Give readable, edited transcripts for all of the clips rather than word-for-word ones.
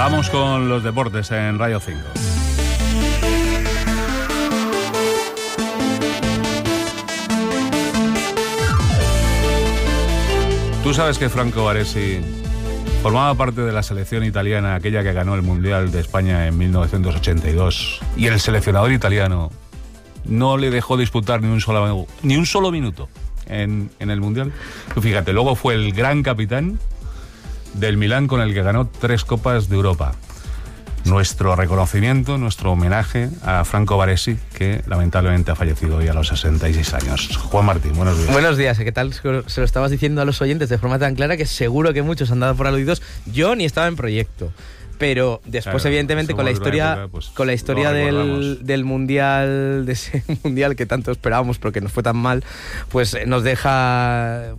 Vamos con los deportes en Radio 5. Tú sabes que Franco Baresi formaba parte de la selección italiana, aquella que ganó el Mundial de España en 1982, y el seleccionador italiano no le dejó disputar ni un solo minuto en el Mundial. Tú fíjate, luego fue el gran capitán del Milán, con el que ganó 3 Copas de Europa. Nuestro reconocimiento, nuestro homenaje a Franco Baresi, que lamentablemente ha fallecido hoy a los 66 años. Juan Martín, buenos días. Buenos días, ¿qué tal? Se lo estabas diciendo a los oyentes de forma tan clara que seguro que muchos han dado por aludidos. Yo ni estaba en proyecto. Pero después, claro, evidentemente, con la historia, época, pues, con la historia del Mundial, de ese Mundial que tanto esperábamos pero que nos fue tan mal, pues nos deja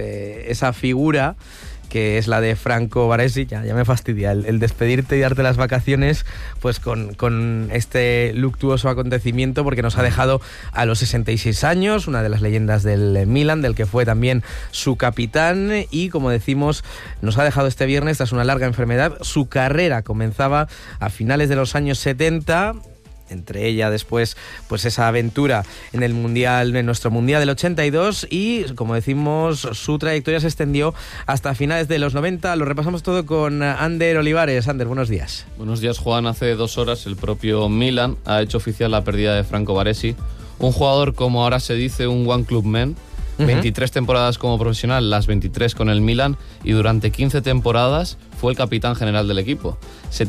esa figura que es la de Franco Baresi. Ya me fastidia el despedirte y darte las vacaciones pues con este luctuoso acontecimiento, porque nos ha dejado a los 66 años, una de las leyendas del Milan, del que fue también su capitán, y como decimos, nos ha dejado este viernes tras una larga enfermedad. Su carrera comenzaba a finales de los años 70, entre ella después pues esa aventura en el Mundial, en nuestro Mundial del 82, y como decimos, su trayectoria se extendió hasta finales de los 90. Lo repasamos todo con Ander Olivares. Ander, buenos días. Buenos días, Juan. Hace 2 horas el propio Milan ha hecho oficial la pérdida de Franco Baresi, un jugador, como ahora se dice, un one club man. 23 temporadas como profesional, las 23 con el Milan, y durante 15 temporadas fue el capitán general del equipo.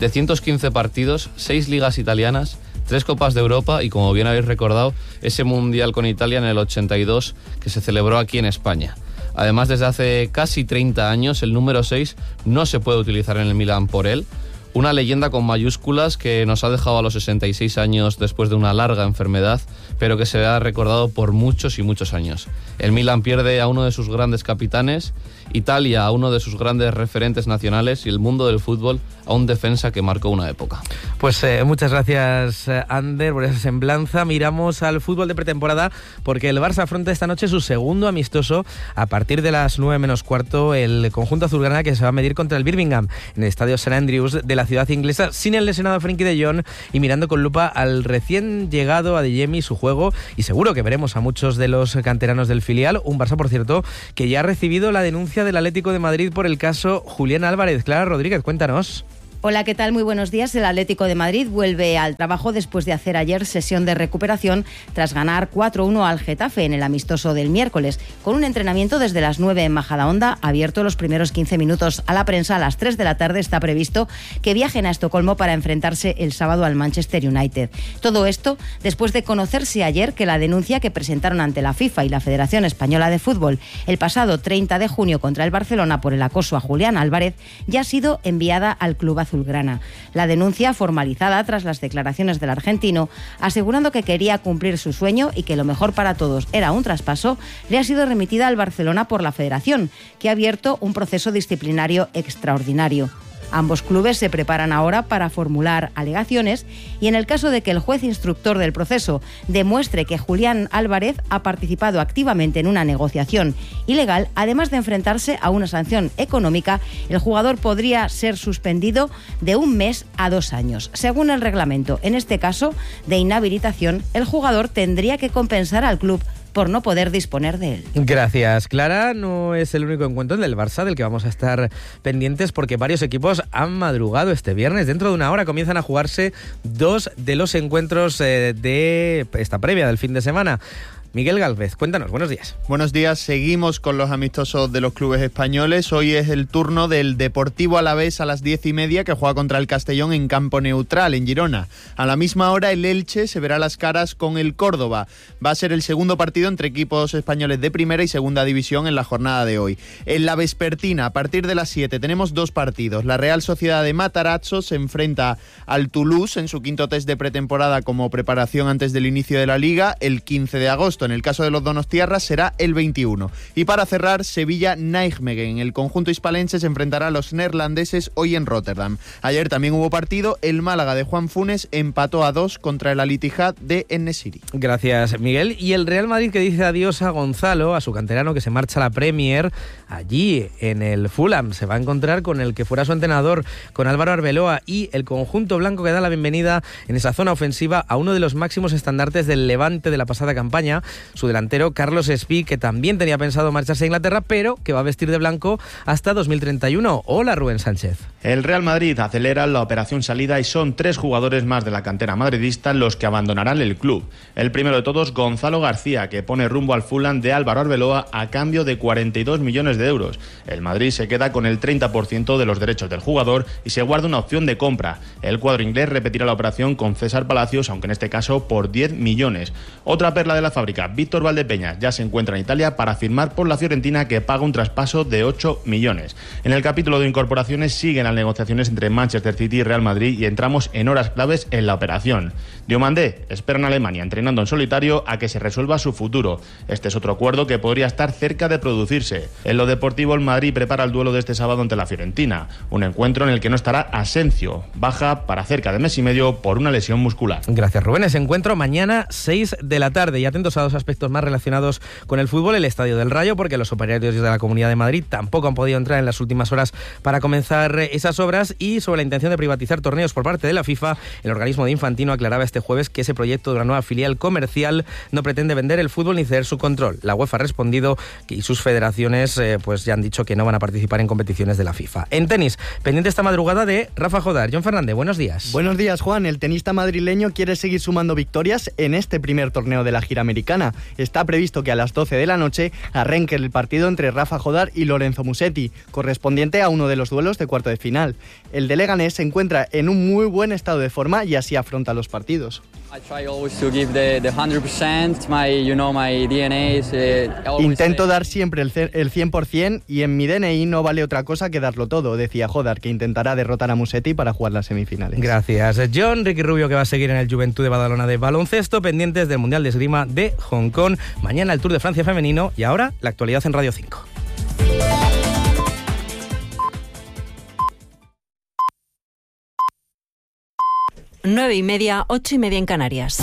715 partidos, 6 ligas italianas, 3 Copas de Europa y, como bien habéis recordado, ese Mundial con Italia en el 82 que se celebró aquí en España. Además, desde hace casi 30 años, el número 6 no se puede utilizar en el Milan por él. Una leyenda con mayúsculas que nos ha dejado a los 66 años después de una larga enfermedad, pero que se ha recordado por muchos y muchos años. El Milan pierde a uno de sus grandes capitanes, Italia a uno de sus grandes referentes nacionales, y el mundo del fútbol a un defensa que marcó una época. Pues muchas gracias, Ander, por esa semblanza. Miramos al fútbol de pretemporada, porque el Barça afronta esta noche su segundo amistoso a partir de las 9 menos cuarto. El conjunto azulgrana, que se va a medir contra el Birmingham en el estadio St Andrews de la ciudad inglesa, sin el lesionado Frenkie de Jong, y mirando con lupa al recién llegado Adeyemi, su juego, y seguro que veremos a muchos de los canteranos del filial. Un Barça, por cierto, que ya ha recibido la denuncia del Atlético de Madrid por el caso Julián Álvarez. Clara Rodríguez, cuéntanos. Hola, ¿qué tal? Muy buenos días. El Atlético de Madrid vuelve al trabajo después de hacer ayer sesión de recuperación tras ganar 4-1 al Getafe en el amistoso del miércoles, con un entrenamiento desde las 9 en Majadahonda, abierto los primeros 15 minutos a la prensa. A las 3 de la tarde está previsto que viajen a Estocolmo para enfrentarse el sábado al Manchester United. Todo esto después de conocerse ayer que la denuncia que presentaron ante la FIFA y la Federación Española de Fútbol el pasado 30 de junio contra el Barcelona por el acoso a Julián Álvarez ya ha sido enviada al club azulgrana. La denuncia, formalizada tras las declaraciones del argentino, asegurando que quería cumplir su sueño y que lo mejor para todos era un traspaso, le ha sido remitida al Barcelona por la Federación, que ha abierto un proceso disciplinario extraordinario. Ambos clubes se preparan ahora para formular alegaciones, y en el caso de que el juez instructor del proceso demuestre que Julián Álvarez ha participado activamente en una negociación ilegal, además de enfrentarse a una sanción económica, el jugador podría ser suspendido de 1 mes a 2 años. Según el reglamento, en este caso de inhabilitación, el jugador tendría que compensar al club por no poder disponer de él. Gracias, Clara. No es el único encuentro del Barça del que vamos a estar pendientes, porque varios equipos han madrugado este viernes. Dentro de una hora comienzan a jugarse 2 de los encuentros de esta previa del fin de semana. Miguel Gálvez, cuéntanos, buenos días. Buenos días, seguimos con los amistosos de los clubes españoles. Hoy es el turno del Deportivo Alavés a las 10:30, que juega contra el Castellón en campo neutral, en Girona. A la misma hora el Elche se verá las caras con el Córdoba. Va a ser el segundo partido entre equipos españoles de primera y segunda división en la jornada de hoy. En la vespertina, a partir de las 7, tenemos 2 partidos. La Real Sociedad de Matarazzo se enfrenta al Toulouse en su quinto test de pretemporada como preparación antes del inicio de la Liga, el 15 de agosto. En el caso de los donostiarras será el 21. Y para cerrar, Sevilla-Nijmegen. El conjunto hispalense se enfrentará a los neerlandeses hoy en Rotterdam. Ayer también hubo partido. El Málaga de Juan Funes empató a 2 contra el Al-Ittihad de En-Nesyri. Gracias, Miguel. Y el Real Madrid, que dice adiós a Gonzalo, a su canterano que se marcha a la Premier. Allí, en el Fulham, se va a encontrar con el que fuera su entrenador, con Álvaro Arbeloa, y el conjunto blanco que da la bienvenida en esa zona ofensiva a uno de los máximos estandartes del Levante de la pasada campaña, su delantero Carlos Espí, que también tenía pensado marcharse a Inglaterra, pero que va a vestir de blanco hasta 2031. Hola, Rubén Sánchez. El Real Madrid acelera la operación salida y son 3 jugadores más de la cantera madridista los que abandonarán el club. El primero de todos, Gonzalo García, que pone rumbo al Fulham de Álvaro Arbeloa a cambio de 42 millones de euros. El Madrid se queda con el 30% de los derechos del jugador y se guarda una opción de compra. El cuadro inglés repetirá la operación con César Palacios, aunque en este caso por 10 millones. Otra perla de la fábrica, Víctor Valdepeñas, ya se encuentra en Italia para firmar por la Fiorentina, que paga un traspaso de 8 millones. En el capítulo de incorporaciones siguen las negociaciones entre Manchester City y Real Madrid y entramos en horas claves en la operación. Diomandé espera en Alemania, entrenando en solitario a que se resuelva su futuro. Este es otro acuerdo que podría estar cerca de producirse. En lo deportivo, el Madrid prepara el duelo de este sábado ante la Fiorentina, un encuentro en el que no estará Asencio, baja para cerca de mes y medio por una lesión muscular. Gracias, Rubén. Ese encuentro mañana 6 de la tarde. Y atentos a 2 aspectos más relacionados con el fútbol: el Estadio del Rayo, porque los operarios de la Comunidad de Madrid tampoco han podido entrar en las últimas horas para comenzar esas obras, y sobre la intención de privatizar torneos por parte de la FIFA, el organismo de Infantino aclaraba este jueves que ese proyecto de una nueva filial comercial no pretende vender el fútbol ni ceder su control. La UEFA ha respondido y sus federaciones pues ya han dicho que no van a participar en competiciones de la FIFA. En tenis, pendiente esta madrugada de Rafa Jodar. John Fernández, buenos días. Buenos días, Juan. El tenista madrileño quiere seguir sumando victorias en este primer torneo de la gira americana. Está previsto que a las 12 de la noche arranque el partido entre Rafa Jodar y Lorenzo Musetti, correspondiente a uno de los duelos de cuarto de final. El de Leganés se encuentra en un muy buen estado de forma y así afronta los partidos. Intento dar siempre el 100% y en mi DNI no vale otra cosa que darlo todo, decía Jodar, que intentará derrotar a Musetti para jugar las semifinales. Gracias, John. Ricky Rubio, que va a seguir en el Juventud de Badalona de baloncesto, pendientes del Mundial de Esgrima de Hong Kong. Mañana el Tour de Francia femenino y ahora la actualidad en Radio 5. Nueve y media, 8:30 en Canarias.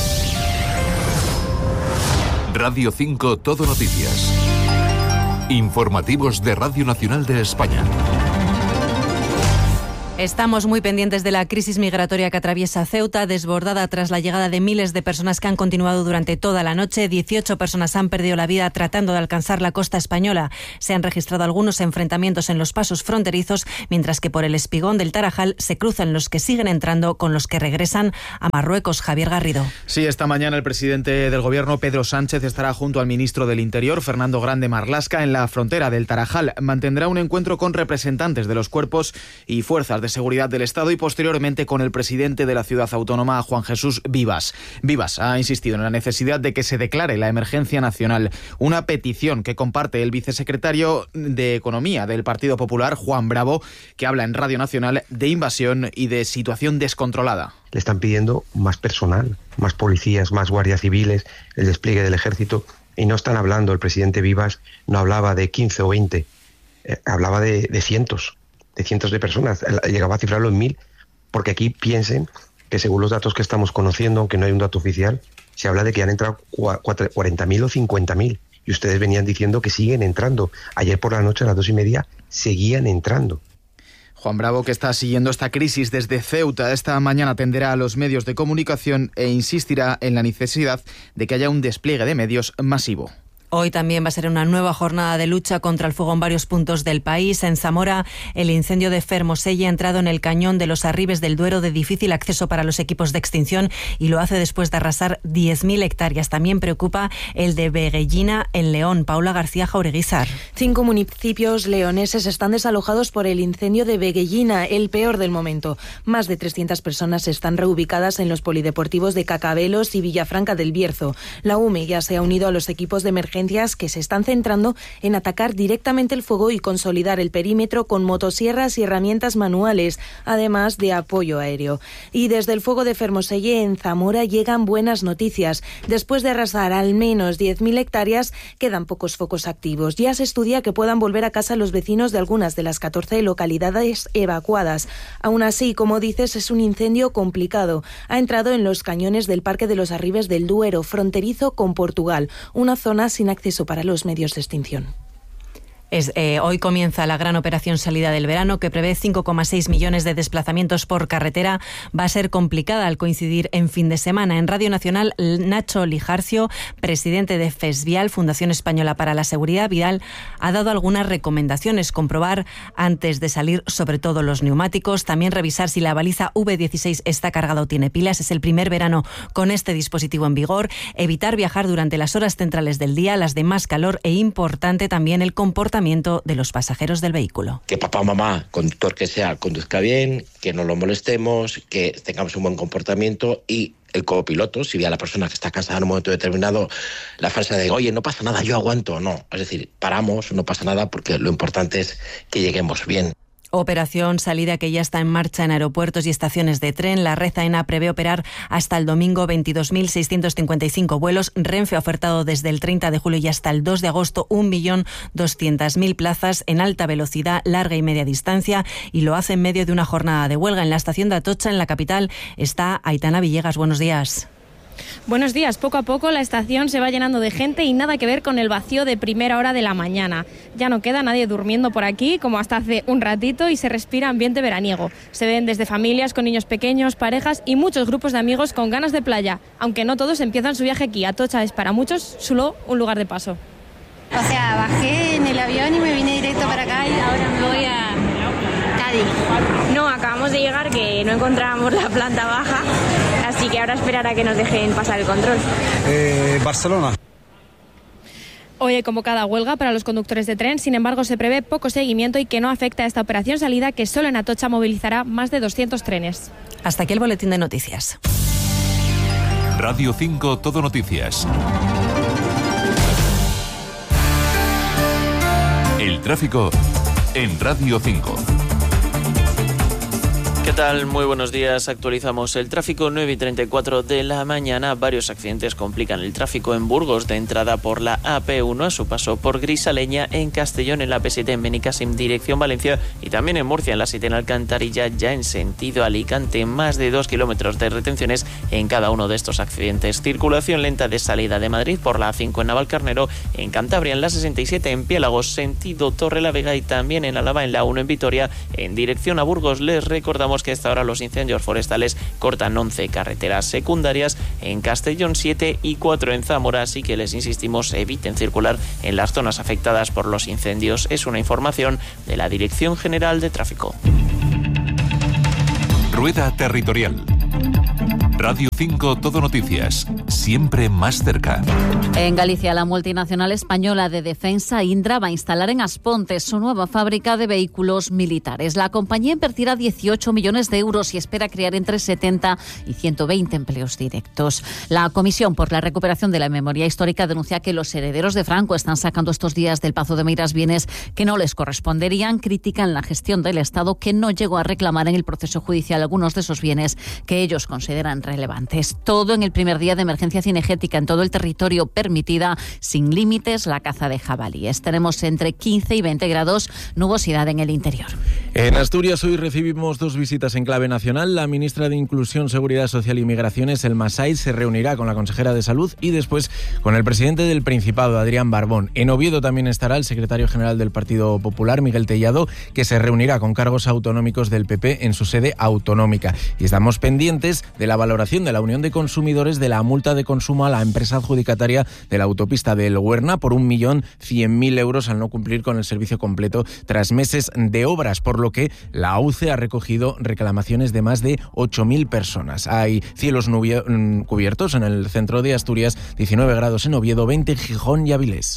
Radio 5 Todo Noticias. Informativos de Radio Nacional de España. Estamos muy pendientes de la crisis migratoria que atraviesa Ceuta, desbordada tras la llegada de miles de personas que han continuado durante toda la noche. 18 personas han perdido la vida tratando de alcanzar la costa española. Se han registrado algunos enfrentamientos en los pasos fronterizos, mientras que por el espigón del Tarajal se cruzan los que siguen entrando con los que regresan a Marruecos. Javier Garrido. Sí, esta mañana el presidente del Gobierno, Pedro Sánchez, estará junto al ministro del Interior, Fernando Grande Marlaska, en la frontera del Tarajal. Mantendrá un encuentro con representantes de los cuerpos y fuerzas de seguridad del Estado y posteriormente con el presidente de la ciudad autónoma, Juan Jesús Vivas. Vivas ha insistido en la necesidad de que se declare la emergencia nacional, una petición que comparte el vicesecretario de Economía del Partido Popular, Juan Bravo, que habla en Radio Nacional de invasión y de situación descontrolada. Le están pidiendo más personal, más policías, más guardias civiles, el despliegue del ejército, y no están hablando, el presidente Vivas no hablaba de 15 o 20, hablaba de cientos de personas, llegaba a cifrarlo en 1000, porque aquí piensen que según los datos que estamos conociendo, aunque no hay un dato oficial, se habla de que han entrado 40.000 o 50.000, y ustedes venían diciendo que siguen entrando. Ayer por la noche a las 2:30 seguían entrando. Juan Bravo, que está siguiendo esta crisis desde Ceuta, esta mañana atenderá a los medios de comunicación e insistirá en la necesidad de que haya un despliegue de medios masivo. Hoy también va a ser una nueva jornada de lucha contra el fuego en varios puntos del país. En Zamora, el incendio de Fermoselle ha entrado en el cañón de los Arribes del Duero, de difícil acceso para los equipos de extinción, y lo hace después de arrasar 10.000 hectáreas. También preocupa el de Veguellina, en León. Paula García Jaureguizar. 5 municipios leoneses están desalojados por el incendio de Veguellina, el peor del momento. Más de 300 personas están reubicadas en los polideportivos de Cacabelos y Villafranca del Bierzo. La UME ya se ha unido a los equipos de emergencia agencias que se están centrando en atacar directamente el fuego y consolidar el perímetro con motosierras y herramientas manuales, además de apoyo aéreo. Y desde el fuego de Fermoselle, en Zamora, llegan buenas noticias. Después de arrasar al menos 10.000 hectáreas, quedan pocos focos activos. Ya se estudia que puedan volver a casa los vecinos de algunas de las 14 localidades evacuadas. Aún así, como dices, es un incendio complicado. Ha entrado en los cañones del Parque de los Arribes del Duero, fronterizo con Portugal, una zona sin acceso para los medios de extinción. Hoy comienza la gran operación salida del verano, que prevé 5,6 millones de desplazamientos por carretera. Va a ser complicada al coincidir en fin de semana. En Radio Nacional, Nacho Lijarcio, presidente de FESVIAL, Fundación Española para la Seguridad Vial, ha dado algunas recomendaciones. Comprobar antes de salir sobre todo los neumáticos, también revisar si la baliza V16 está cargada o tiene pilas. Es el primer verano con este dispositivo en vigor. Evitar viajar durante las horas centrales del día, las de más calor, e importante también el comportamiento de los pasajeros del vehículo. Que papá o mamá, conductor que sea, conduzca bien, que no lo molestemos, que tengamos un buen comportamiento, y el copiloto, si ve a la persona que está cansada en un momento determinado, la frase de oye, no pasa nada, yo aguanto, no. Es decir, paramos, no pasa nada, porque lo importante es que lleguemos bien. Operación salida que ya está en marcha en aeropuertos y estaciones de tren. La Red AENA prevé operar hasta el domingo 22.655 vuelos. Renfe ha ofertado desde el 30 de julio y hasta el 2 de agosto 1.200.000 plazas en alta velocidad, larga y media distancia, y lo hace en medio de una jornada de huelga. En la estación de Atocha, en la capital, está Aitana Villegas. Buenos días. Buenos días. Poco a poco la estación se va llenando de gente y nada que ver con el vacío de primera hora de la mañana. Ya no queda nadie durmiendo por aquí, como hasta hace un ratito, y se respira ambiente veraniego. Se ven desde familias con niños pequeños, parejas y muchos grupos de amigos con ganas de playa. Aunque no todos empiezan su viaje aquí. Atocha es para muchos solo un lugar de paso. O sea, bajé en el avión y me vine directo para acá y ahora me voy a Cádiz. No, acabamos de llegar, que no encontrábamos la planta baja, así que ahora esperar a que nos dejen pasar el control. Barcelona. Hoy hay convocada huelga para los conductores de tren, sin embargo se prevé poco seguimiento y que no afecta a esta operación salida, que solo en Atocha movilizará más de 200 trenes. Hasta aquí el boletín de noticias. Radio 5 Todo Noticias. El tráfico en Radio 5. ¿Qué tal? Muy buenos días. Actualizamos el tráfico, 9:34 de la mañana. Varios accidentes complican el tráfico en Burgos, de entrada por la AP1 a su paso por Grisaleña, en Castellón en la P7 en Benicàssim dirección Valencia, y también en Murcia en la 7 en Alcantarilla, ya en sentido Alicante. Más de 2 kilómetros de retenciones en cada uno de estos accidentes. Circulación lenta de salida de Madrid por la A5 en Navalcarnero, en Cantabria en la 67 en Piélagos sentido Torrelavega, y también en Álava en la 1 en Vitoria en dirección a Burgos. Les recordamos que hasta ahora los incendios forestales cortan 11 carreteras secundarias, en Castellón 7 y 4 en Zamora, así que les insistimos, eviten circular en las zonas afectadas por los incendios. Es una información de la Dirección General de Tráfico. Rueda Territorial. Radio 5 Todo Noticias, siempre más cerca. En Galicia, la multinacional española de defensa Indra va a instalar en Asponte su nueva fábrica de vehículos militares. La compañía invertirá 18 millones de euros y espera crear entre 70 y 120 empleos directos. La Comisión por la Recuperación de la Memoria Histórica denuncia que los herederos de Franco están sacando estos días del Pazo de Meirás bienes que no les corresponderían. Critican la gestión del Estado, que no llegó a reclamar en el proceso judicial algunos de esos bienes que ellos consideran relevantes. Todo en el primer día de emergencia cinegética en todo el territorio, permitida sin límites la caza de jabalíes. Tenemos entre 15 y 20 grados, nubosidad en el interior. En Asturias hoy recibimos dos visitas en clave nacional. La ministra de Inclusión, Seguridad Social y Migraciones, Elma Saiz, se reunirá con la consejera de Salud y después con el presidente del Principado, Adrián Barbón. En Oviedo también estará el secretario general del Partido Popular, Miguel Tellado, que se reunirá con cargos autonómicos del PP en su sede autonómica. Y estamos pendientes de la valoración de la Unión de Consumidores de la multa de consumo a la empresa adjudicataria de la autopista del Huerna por 1.100.000 euros al no cumplir con el servicio completo tras meses de obras, por lo que la AUCE ha recogido reclamaciones de más de 8.000 personas. Hay cielos cubiertos en el centro de Asturias, 19 grados en Oviedo, 20 en Gijón y Avilés.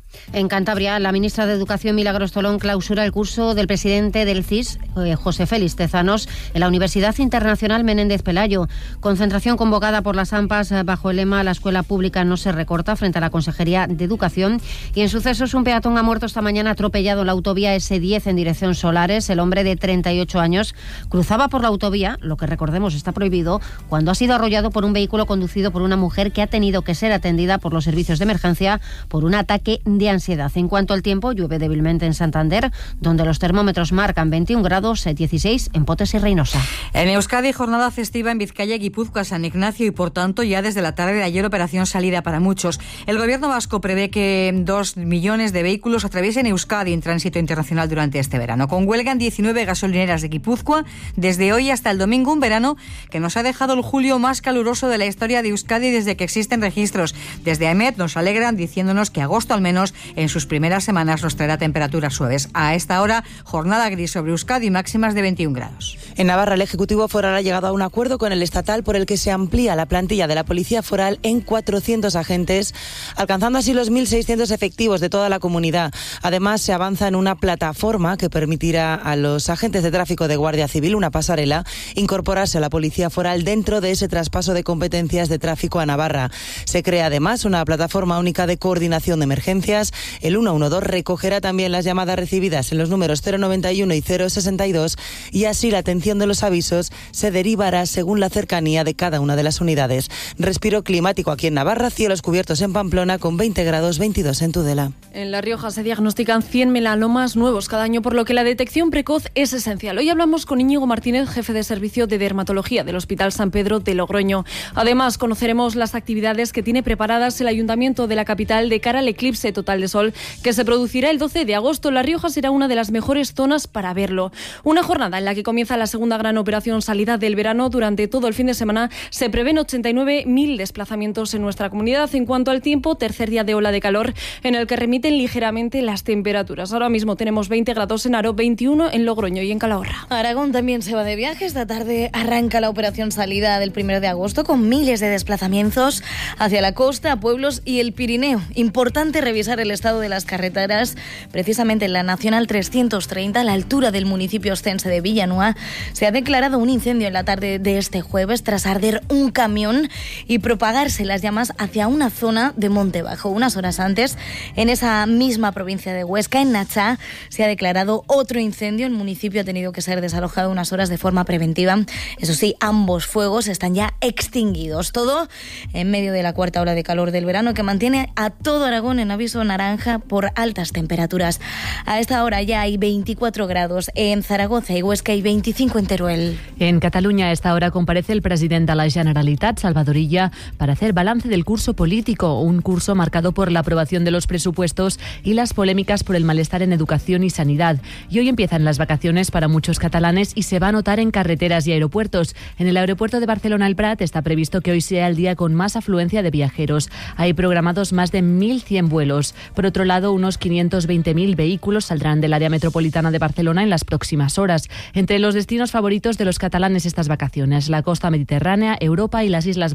En Cantabria, la ministra de Educación, Milagros Tolón, clausura el curso del presidente del CIS, José Félix Tezanos, en la Universidad Internacional Menéndez Pelayo. Concentración convocada por las AMPAs bajo el lema «La escuela pública no se recorta» frente a la Consejería de Educación. Y en sucesos, un peatón ha muerto esta mañana atropellado en la autovía S10 en dirección Solares. El hombre de 38 años cruzaba por la autovía, lo que recordemos está prohibido, cuando ha sido arrollado por un vehículo conducido por una mujer que ha tenido que ser atendida por los servicios de emergencia por un ataque de ansiedad. En cuanto al tiempo, llueve débilmente en Santander, donde los termómetros marcan 21 grados, 16 en Potes y Reynosa. En Euskadi, jornada festiva en Vizcaya, Guipúzcoa, San Ignacio y, por tanto, ya desde la tarde de ayer operación salida para muchos. El gobierno vasco prevé que 2 millones de vehículos atraviesen Euskadi en tránsito internacional durante este verano. Con huelga en 19 gasolineras de Guipúzcoa desde hoy hasta el domingo, un verano que nos ha dejado el julio más caluroso de la historia de Euskadi desde que existen registros. Desde AEMET nos alegran diciéndonos que agosto al menos en sus primeras semanas nos traerá temperaturas suaves. A esta hora, jornada gris sobre Euskadi, máximas de 21 grados. En Navarra, el Ejecutivo Foral ha llegado a un acuerdo con el estatal por el que se amplía la plantilla de la Policía Foral en 400 agentes, alcanzando así los 1.600 efectivos de toda la comunidad. Además, se avanza en una plataforma que permitirá a los agentes de tráfico de Guardia Civil, una pasarela, incorporarse a la Policía Foral dentro de ese traspaso de competencias de tráfico a Navarra. Se crea además una plataforma única de coordinación de emergencias. El 112 recogerá también las llamadas recibidas en los números 091 y 062 y así la atención de los avisos se derivará según la cercanía de cada una de las unidades. Respiro climático aquí en Navarra, cielos cubiertos en Pamplona con 20 grados, 22 en Tudela. En La Rioja se diagnostican 100 melanomas nuevos cada año, por lo que la detección precoz es esencial. Hoy hablamos con Íñigo Martínez, jefe de servicio de dermatología del Hospital San Pedro de Logroño. Además, conoceremos las actividades que tiene preparadas el Ayuntamiento de la capital de cara al eclipse total de sol que se producirá el 12 de agosto. La Rioja será una de las mejores zonas para verlo. Una jornada en la que comienza la segunda gran operación salida del verano. Durante todo el fin de semana se prevén 89.000 desplazamientos en nuestra comunidad. En cuanto al tiempo, tercer día de ola de calor en el que remiten ligeramente las temperaturas. Ahora mismo tenemos 20 grados en Aro, 21 en Logroño y en Calahorra. Aragón también se va de viaje. Esta tarde arranca la operación salida del 1 de agosto con miles de desplazamientos hacia la costa, pueblos y el Pirineo. Importante revisar el estado de las carreteras. Precisamente en la Nacional 330, a la altura del municipio ostense de Villanueva, se ha declarado un incendio en la tarde de este jueves tras arder un camión y propagarse las llamas hacia una zona de Monte Bajo. Unas horas antes, en esa misma provincia de Huesca, en Nachá, se ha declarado otro incendio. El municipio ha tenido que ser desalojado unas horas de forma preventiva. Eso sí, ambos fuegos están ya extinguidos. Todo en medio de la cuarta ola de calor del verano que mantiene a todo Aragón en aviso naranja por altas temperaturas. A esta hora ya hay 24 grados en Zaragoza y Huesca y 25 en Teruel. En Cataluña a esta hora comparece el presidente de la Generalitat, Salvador Illa, para hacer balance del curso político, un curso marcado por la aprobación de los presupuestos y las polémicas por el malestar en educación y sanidad. Y hoy empiezan las vacaciones para muchos catalanes y se va a notar en carreteras y aeropuertos. En el aeropuerto de Barcelona El Prat está previsto que hoy sea el día con más afluencia de viajeros. Hay programados más de 1.100 vuelos. Por otro lado, unos 520.000 vehículos saldrán del área metropolitana de Barcelona en las próximas horas. Entre los destinos favoritos de los catalanes estas vacaciones, la costa mediterránea, Europa y las Islas